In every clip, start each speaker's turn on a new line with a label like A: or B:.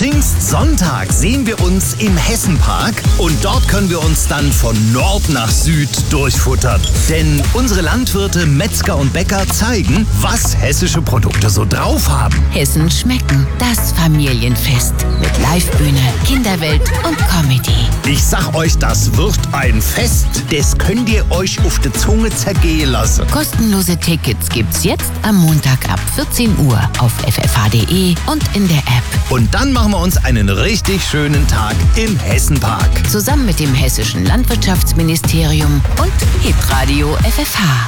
A: Pfingstsonntag sehen wir uns im Hessenpark und dort können wir uns dann von Nord nach Süd durchfuttern. Denn unsere Landwirte, Metzger und Bäcker zeigen, was hessische Produkte so drauf haben.
B: Hessen schmecken, das Familienfest mit Livebühne, Kinderwelt und Comedy.
A: Ich sag euch, das wird ein Fest. Das könnt ihr euch auf die Zunge zergehen lassen.
B: Kostenlose Tickets gibt's jetzt am Montag ab 14 Uhr auf ffh.de und in der App.
A: Und dann machen wir uns einen richtig schönen Tag im Hessenpark.
B: Zusammen mit dem Hessischen Landwirtschaftsministerium und Hitradio FFH.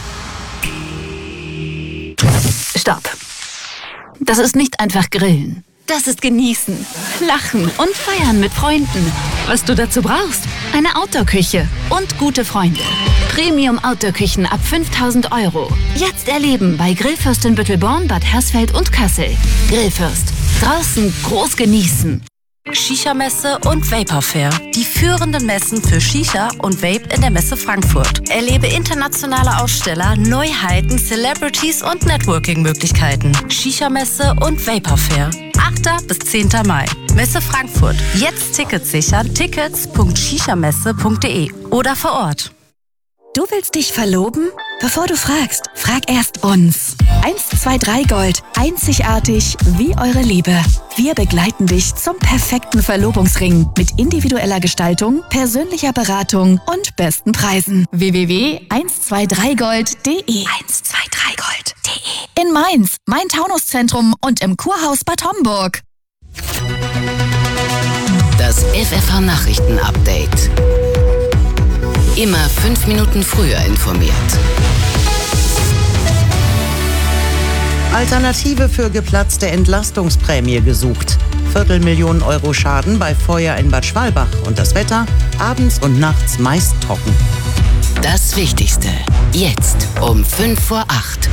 C: Stopp. Das ist nicht einfach Grillen. Das ist Genießen, Lachen und Feiern mit Freunden. Was du dazu brauchst? Eine Outdoor-Küche und gute Freunde. Premium-Outdoor-Küchen ab 5.000 €. Jetzt erleben bei Grillfürst in Büttelborn, Bad Hersfeld und Kassel. Grillfürst. Draußen groß genießen.
D: Shisha-Messe und Vapor Fair. Die führenden Messen für Shisha und Vape in der Messe Frankfurt. Erlebe internationale Aussteller, Neuheiten, Celebrities und Networking-Möglichkeiten. Shisha-Messe und Vapor Fair. 8. bis 10. Mai. Messe Frankfurt. Jetzt Tickets sichern. tickets.shishamesse.de oder vor Ort.
E: Du willst dich verloben? Bevor du fragst, frag erst uns. 123 Gold. Einzigartig wie eure Liebe. Wir begleiten dich zum perfekten Verlobungsring mit individueller Gestaltung, persönlicher Beratung und besten Preisen. www.123gold.de 123gold.de In Mainz, Main-Taunus-Zentrum und im Kurhaus Bad Homburg.
B: Das FFH-Nachrichten-Update. Immer 5 Minuten früher informiert.
F: Alternative für geplatzte Entlastungsprämie gesucht. 250.000 € Schaden bei Feuer in Bad Schwalbach und das Wetter abends und nachts meist trocken.
B: Das Wichtigste. Jetzt um 7:55.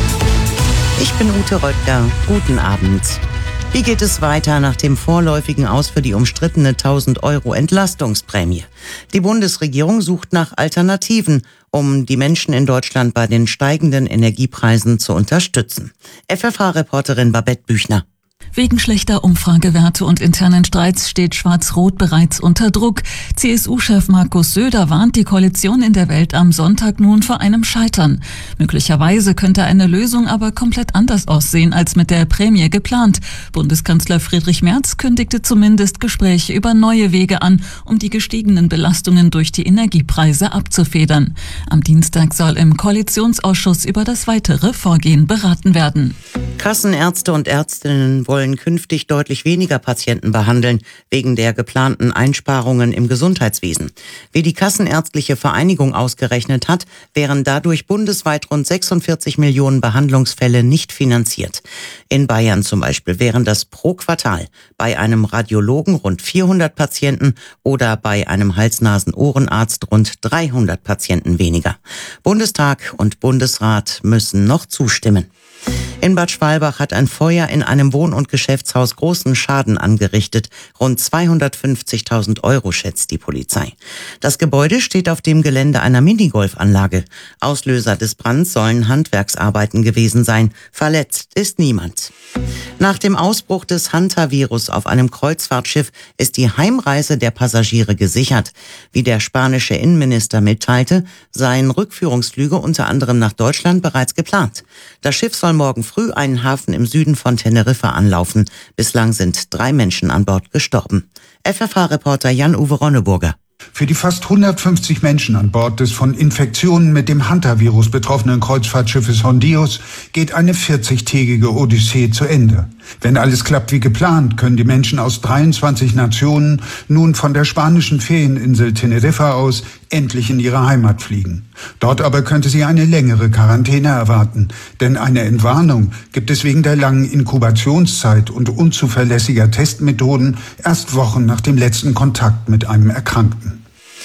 F: Ich bin Ute Röttger. Guten Abend. Wie geht es weiter nach dem vorläufigen Aus für die umstrittene 1.000 € Entlastungsprämie? Die Bundesregierung sucht nach Alternativen, um die Menschen in Deutschland bei den steigenden Energiepreisen zu unterstützen. FFH-Reporterin Babette Büchner.
G: Wegen schlechter Umfragewerte und internen Streits steht Schwarz-Rot bereits unter Druck. CSU-Chef Markus Söder warnt die Koalition in der Welt am Sonntag nun vor einem Scheitern. Möglicherweise könnte eine Lösung aber komplett anders aussehen als mit der Prämie geplant. Bundeskanzler Friedrich Merz kündigte zumindest Gespräche über neue Wege an, um die gestiegenen Belastungen durch die Energiepreise abzufedern. Am Dienstag soll im Koalitionsausschuss über das weitere Vorgehen beraten werden.
F: Kassenärzte und Ärztinnen wollen künftig deutlich weniger Patienten behandeln, wegen der geplanten Einsparungen im Gesundheitswesen. Wie die Kassenärztliche Vereinigung ausgerechnet hat, wären dadurch bundesweit rund 46 Millionen Behandlungsfälle nicht finanziert. In Bayern zum Beispiel wären das pro Quartal bei einem Radiologen rund 400 Patienten oder bei einem Hals-Nasen-Ohrenarzt rund 300 Patienten weniger. Bundestag und Bundesrat müssen noch zustimmen. In Bad Schwalbach hat ein Feuer in einem Wohn- und Geschäftshaus großen Schaden angerichtet. Rund 250.000 € schätzt die Polizei. Das Gebäude steht auf dem Gelände einer Minigolfanlage. Auslöser des Brands sollen Handwerksarbeiten gewesen sein. Verletzt ist niemand. Nach dem Ausbruch des Hantavirus auf einem Kreuzfahrtschiff ist die Heimreise der Passagiere gesichert. Wie der spanische Innenminister mitteilte, seien Rückführungsflüge unter anderem nach Deutschland bereits geplant. Das Schiff soll morgen früh einen Hafen im Süden von Teneriffa anlaufen. Bislang sind 3 Menschen an Bord gestorben. FFH-Reporter Jan-Uwe Ronneburger.
H: Für die fast 150 Menschen an Bord des von Infektionen mit dem Hantavirus betroffenen Kreuzfahrtschiffes Hondios geht eine 40-tägige Odyssee zu Ende. Wenn alles klappt wie geplant, können die Menschen aus 23 Nationen nun von der spanischen Ferieninsel Teneriffa aus endlich in ihre Heimat fliegen. Dort aber könnte sie eine längere Quarantäne erwarten, denn eine Entwarnung gibt es wegen der langen Inkubationszeit und unzuverlässiger Testmethoden erst Wochen nach dem letzten Kontakt mit einem Erkrankten.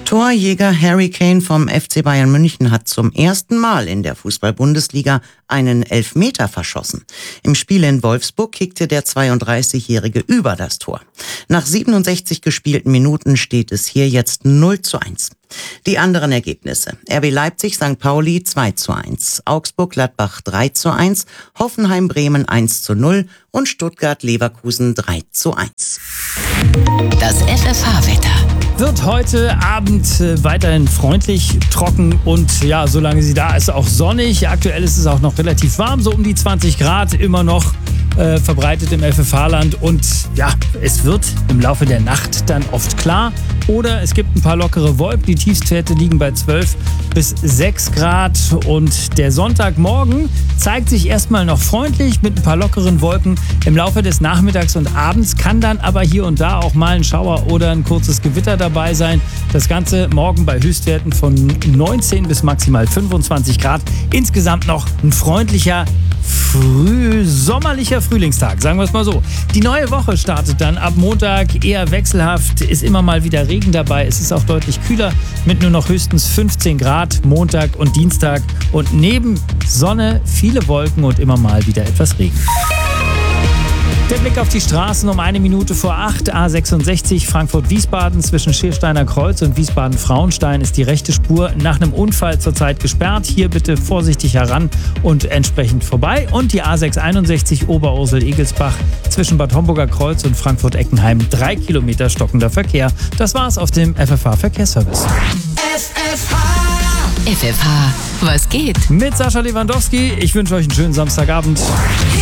F: Torjäger Harry Kane vom FC Bayern München hat zum ersten Mal in der Fußball-Bundesliga einen Elfmeter verschossen. Im Spiel in Wolfsburg kickte der 32-Jährige über das Tor. Nach 67 gespielten Minuten steht es hier jetzt 0:1. Die anderen Ergebnisse: RB Leipzig St. Pauli 2:1, Augsburg Gladbach 3:1, Hoffenheim Bremen 1:0 und Stuttgart Leverkusen 3:1.
B: Das FFH-Wetter.
I: Wird heute Abend weiterhin freundlich, trocken und ja, solange sie da ist, auch sonnig. Aktuell ist es auch noch relativ warm, so um die 20 Grad, immer noch verbreitet im FFH-Land. Und ja, es wird im Laufe der Nacht dann oft klar. Oder es gibt ein paar lockere Wolken. Die Tiefstwerte liegen bei 12 bis 6 Grad. Und der Sonntagmorgen zeigt sich erstmal noch freundlich mit ein paar lockeren Wolken. Im Laufe des Nachmittags und Abends kann dann aber hier und da auch mal ein Schauer oder ein kurzes Gewitter dabei sein. Das Ganze morgen bei Höchstwerten von 19 bis maximal 25 Grad. Insgesamt noch ein freundlicher, sommerlicher Frühlingstag, sagen wir es mal so. Die neue Woche startet dann ab Montag eher wechselhaft, ist immer mal wieder Regen dabei. Es ist auch deutlich kühler mit nur noch höchstens 15 Grad Montag und Dienstag. Und neben Sonne viele Wolken und immer mal wieder etwas Regen. Der Blick auf die Straßen um 7:01 A66 Frankfurt-Wiesbaden zwischen Schiersteiner Kreuz und Wiesbaden-Frauenstein ist die rechte Spur nach einem Unfall zurzeit gesperrt. Hier bitte vorsichtig heran und entsprechend vorbei. Und die A661 Oberursel-Egelsbach zwischen Bad Homburger Kreuz und Frankfurt-Eckenheim 3 Kilometer stockender Verkehr. Das war's auf dem FFH-Verkehrsservice.
B: FFH, was geht?
I: Mit Sascha Lewandowski. Ich wünsche euch einen schönen Samstagabend.